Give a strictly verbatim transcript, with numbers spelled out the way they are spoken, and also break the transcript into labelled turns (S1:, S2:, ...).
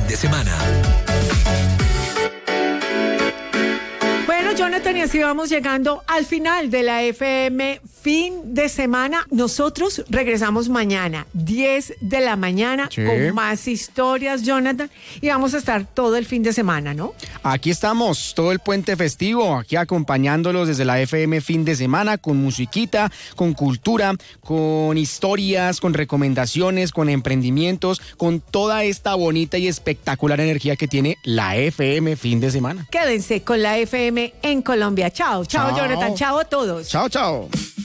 S1: de semana.
S2: Bueno, Jonathan, y así vamos llegando al final de la F M fin de semana. Nosotros regresamos mañana, diez de la mañana,
S3: sí,
S2: con más historias, Jonathan, y vamos a estar todo el fin de semana, ¿no?
S3: Aquí estamos, todo el puente festivo, aquí acompañándolos desde la F M fin de semana, con musiquita, con cultura, con historias, con recomendaciones, con emprendimientos, con toda esta bonita y espectacular energía que tiene la F M fin de semana.
S2: Quédense con la F M en Colombia. Chao, chao,
S3: Chao.
S2: Jonathan, chao a todos.
S3: Chao, chao.